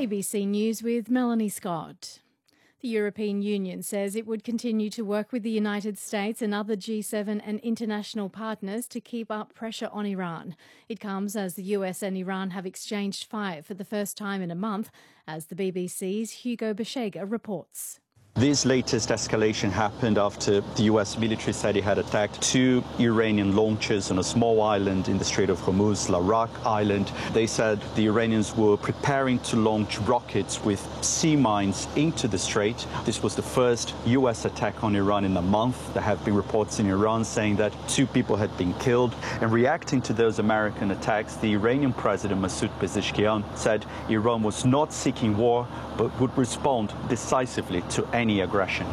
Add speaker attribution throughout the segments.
Speaker 1: ABC News with Melanie Scott. The European Union says it would continue to work with the United States and other G7 and international partners to keep up pressure on Iran. It comes as the US and Iran have exchanged fire for the first time in a month, as the BBC's Hugo Beshega reports.
Speaker 2: This latest escalation happened after the US military said it had attacked 2 Iranian launches on a small island in the Strait of Hormuz, Larak Island. They said the Iranians were preparing to launch rockets with sea mines into the strait. This was the first US attack on Iran in a month. There have been reports in Iran saying that 2 people had been killed. And reacting to those American attacks, the Iranian President Masoud Pezeshkian said Iran was not seeking war, but would respond decisively to any aggression.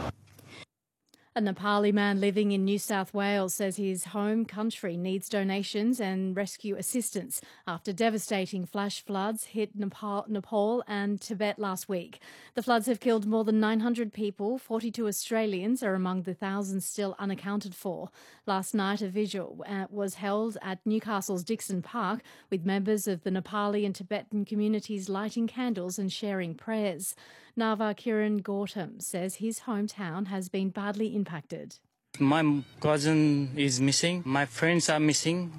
Speaker 1: A Nepali man living in New South Wales says his home country needs donations and rescue assistance after devastating flash floods hit Nepal and Tibet last week. The floods have killed more than 900 people. 42 Australians are among the thousands still unaccounted for. Last night, a vigil was held at Newcastle's Dixon Park with members of the Nepali and Tibetan communities lighting candles and sharing prayers. Nava Kiran Gautam says his hometown has been badly impacted.
Speaker 3: My cousin is missing. My friends are missing.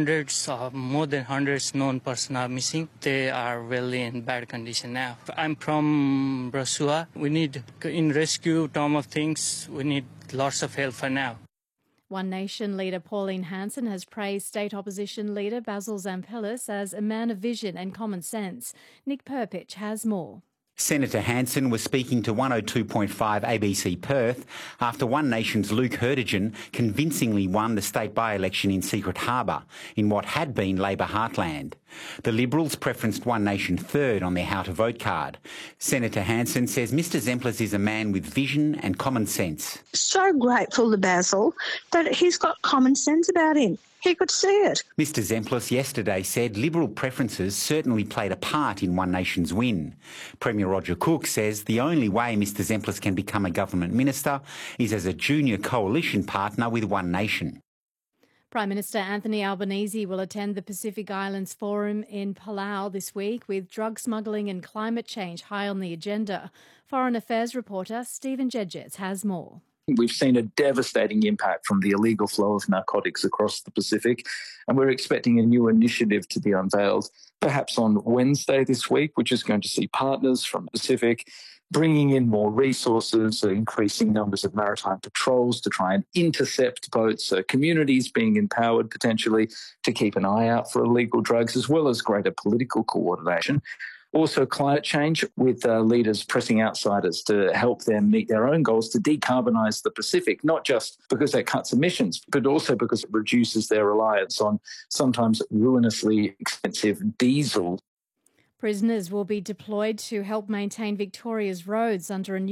Speaker 3: More than hundreds known persons are missing. They are really in bad condition now. I'm from Brasua. We need, in rescue term of things, we need lots of help for now.
Speaker 1: One Nation leader Pauline Hanson has praised state opposition leader Basil Zampelis as a man of vision and common sense. Nick Perpich has more.
Speaker 4: Senator Hanson was speaking to 102.5 ABC Perth after One Nation's Luke Hurtigan convincingly won the state by-election in Secret Harbour in what had been Labor heartland. The Liberals preferenced One Nation third on their how to vote card. Senator Hanson says Mr Zemplis is a man with vision and common sense.
Speaker 5: So grateful to Basil that he's got common sense about him. He could see it.
Speaker 4: Mr Zemplis yesterday said Liberal preferences certainly played a part in One Nation's win. Premier Roger Cook says the only way Mr Zemplis can become a government minister is as a junior coalition partner with One Nation.
Speaker 1: Prime Minister Anthony Albanese will attend the Pacific Islands Forum in Palau this week with drug smuggling and climate change high on the agenda. Foreign Affairs reporter Stephen Jedgetts has more.
Speaker 6: We've seen a devastating impact from the illegal flow of narcotics across the Pacific, and we're expecting a new initiative to be unveiled perhaps on Wednesday this week, which is going to see partners from the Pacific bringing in more resources, increasing numbers of maritime patrols to try and intercept boats, communities being empowered potentially to keep an eye out for illegal drugs, as well as greater political coordination. Also climate change, with leaders pressing outsiders to help them meet their own goals to decarbonise the Pacific, not just because that cuts emissions, but also because it reduces their reliance on sometimes ruinously expensive diesel.
Speaker 1: Prisoners will be deployed to help maintain Victoria's roads under a new